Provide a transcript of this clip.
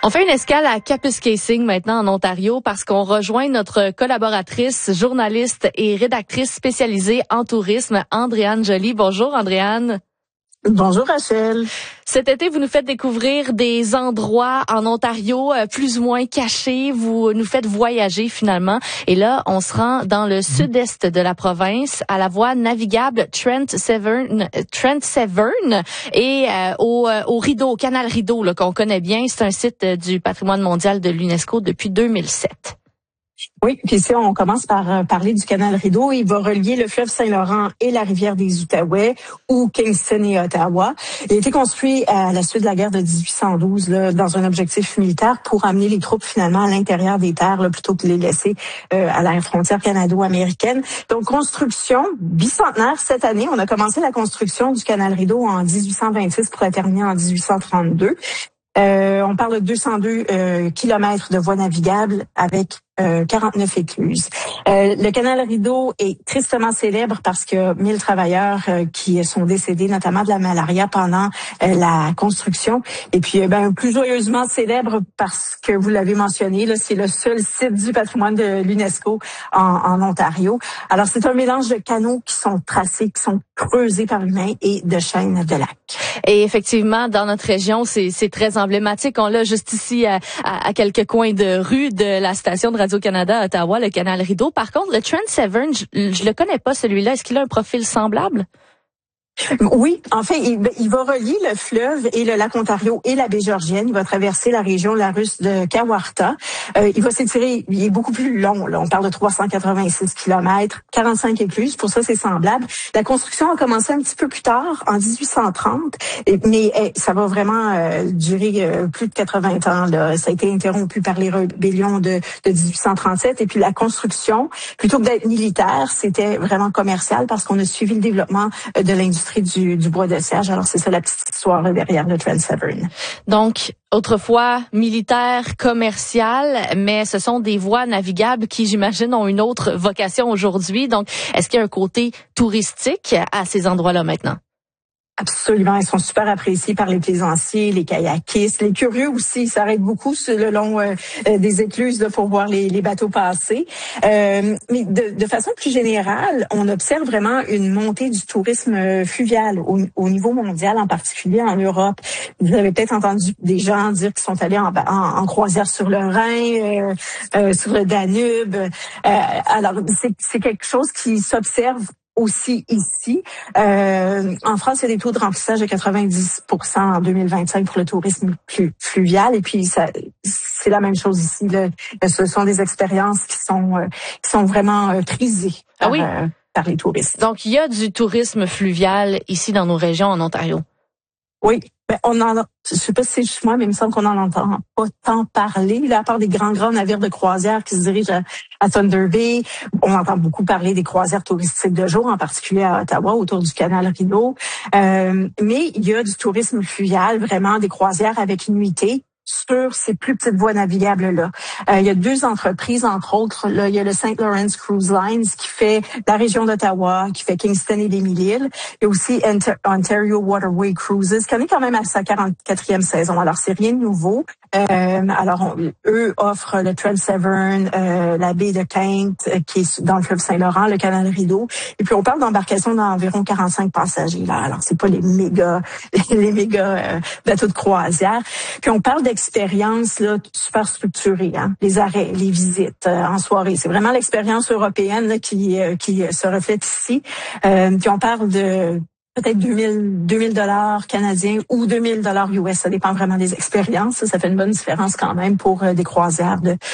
On fait une escale à Kapuskasing maintenant en Ontario parce qu'on rejoint notre collaboratrice, journaliste et rédactrice spécialisée en tourisme, Andréane Joly. Bonjour Andréane. Bonjour Rachel. Cet été, vous nous faites découvrir des endroits en Ontario plus ou moins cachés. Vous nous faites voyager finalement. Et là, on se rend dans le sud-est de la province, à la voie navigable Trent Severn et au Rideau, au canal Rideau là, qu'on connaît bien. C'est un site du patrimoine mondial de l'UNESCO depuis 2007. Oui, puis ici, on commence par parler du canal Rideau. Il va relier le fleuve Saint-Laurent et la rivière des Outaouais, ou Kingston et Ottawa. Il a été construit à la suite de la guerre de 1812 là, dans un objectif militaire pour amener les troupes finalement à l'intérieur des terres là, plutôt que de les laisser à la frontière canado-américaine. Donc, construction bicentenaire cette année. On a commencé la construction du canal Rideau en 1826 pour la terminer en 1832. On parle de 202 kilomètres de voies navigables avec 49 écluses. Le canal Rideau est tristement célèbre parce que 1000 travailleurs qui sont décédés, notamment de la malaria pendant la construction. Et puis, plus joyeusement célèbre parce que vous l'avez mentionné, là, c'est le seul site du patrimoine de l'UNESCO en Ontario. Alors, c'est un mélange de canaux qui sont tracés, qui sont creusés par l'humain et de chaînes de lacs. Et effectivement, dans notre région, c'est très emblématique. On l'a juste ici à quelques coins de rue de la station de Radio-Canada à Ottawa, le canal Rideau. Par contre, le Trent Severn, je le connais pas celui-là. Est-ce qu'il a un profil semblable? Oui, en fait, il va relier le fleuve et le lac Ontario et la baie Georgienne. Il va traverser la région de la Russe de Kawartha. Il va s'étirer, il est beaucoup plus long. Là. On parle de 386 kilomètres, 45 écluses. Pour ça, c'est semblable. La construction a commencé un petit peu plus tard, en 1830, mais ça va vraiment durer plus de 80 ans. Là. Ça a été interrompu par les rébellions de 1837. Et puis la construction, plutôt que d'être militaire, c'était vraiment commercial parce qu'on a suivi le développement de l'industrie du bois de serge. Alors, c'est ça la petite histoire derrière le Trent Severn. Donc, autrefois militaire, commercial, mais ce sont des voies navigables qui, j'imagine, ont une autre vocation aujourd'hui. Donc, est-ce qu'il y a un côté touristique à ces endroits-là maintenant? Absolument, ils sont super appréciés par les plaisanciers, les kayakistes, les curieux aussi. Ils s'arrêtent beaucoup le long des écluses là, pour voir les bateaux passer. Mais de façon plus générale, on observe vraiment une montée du tourisme fluvial au niveau mondial, en particulier en Europe. Vous avez peut-être entendu des gens dire qu'ils sont allés en croisière sur le Rhin, sur le Danube. Alors, c'est quelque chose qui s'observe aussi ici. En France, il y a des taux de remplissage de 90% en 2025 pour le tourisme fluvial. Et puis, c'est la même chose ici. Là. Ce sont des expériences qui sont vraiment prisées par les touristes. Donc, il y a du tourisme fluvial ici dans nos régions en Ontario. Oui. Je sais pas si c'est juste moi, mais il me semble qu'on n'en entend pas tant parler. Là, à part des grands navires de croisière qui se dirigent à Thunder Bay, on entend beaucoup parler des croisières touristiques de jour, en particulier à Ottawa, autour du canal Rideau. Mais il y a du tourisme fluvial, vraiment des croisières avec une nuitée sur ces plus petites voies navigables-là. Il y a 2 entreprises, entre autres. Là, il y a le St. Lawrence Cruise Lines qui fait la région d'Ottawa, qui fait Kingston et les Mille-Îles. Il y a aussi Ontario Waterway Cruises, qui en est quand même à sa 44e saison. Alors, c'est rien de nouveau. Eux offrent le Trent Severn, la baie de Kent, qui est dans le fleuve Saint-Laurent, le canal Rideau. Et puis, on parle d'embarcations d'environ 45 passagers, là. Alors, c'est pas les méga bateaux de croisière. Puis, on parle d'expériences, là, super structurées, hein. Les arrêts, les visites, en soirée. C'est vraiment l'expérience européenne, là, qui se reflète ici. Puis, on parle de peut-être 2000 dollars canadiens ou 2000 dollars US. Ça dépend vraiment des expériences. Ça fait une bonne différence quand même pour des croisières de